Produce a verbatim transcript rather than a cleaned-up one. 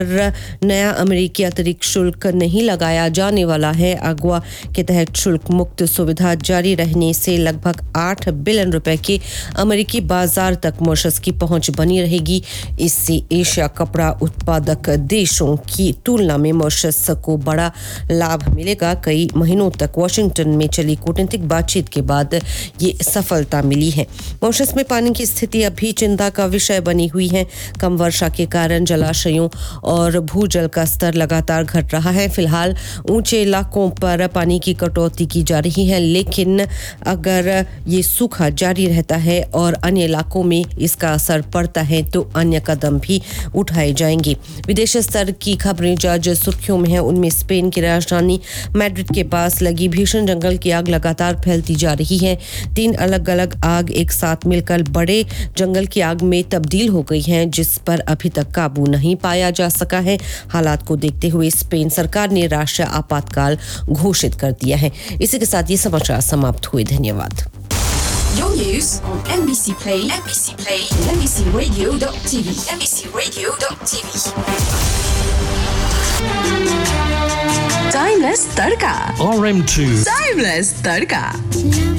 नया अमेरिकी अतिरिक्त शुल्क नहीं लगाया जाने वाला है। अगवा के तहत शुल्क मुक्त सुविधा जारी रहने से लगभग आठ बिलियन रुपए के अमेरिकी बाजार तक मॉरिशस की पहुंच बनी रहेगी। इससे एशिया कपड़ा उत्पादक देशों की तुलना में मॉरिशस को बड़ा लाभ मिलेगा। कई महीनों तक वाशिंगटन में चली कूटनीतिक बातचीत के बाद ये सफलता मिली है। मॉरिशस में पानी की स्थिति अभी चिंता का विषय बनी हुई है। कम वर्षा के कारण जलाशयों और भूजल का स्तर लगातार घट रहा है। फिलहाल ऊंचे इलाकों पर पानी की कटौती की जा रही है, लेकिन अगर ये सूखा जारी रहता है और अन्य इलाकों में इसका असर पड़ता है तो अन्य कदम भी उठाए जाएंगे। विदेश स्तर की खबरें आज सुर्खियों में है। उनमें स्पेन की राजधानी मैड्रिड के पास लगी भीषण जंगल की आग लगातार फैलती जा रही है। तीन अलग अलग आग एक साथ मिलकर बड़े जंगल की आग में तब्दील हो गई हैं, जिस पर अभी तक काबू नहीं पाया जा सका है। हालात को देखते हुए स्पेन सरकार ने राष्ट्रीय आपातकाल घोषित कर दिया है। इसी के साथ ये समाचार समाप्त हुए। धन्यवाद। Your news on M B C Play, M B C Play, M B C Radio dot T V, M B C Radio dot T V. Timeless Tadka. R M two. Timeless Tadka.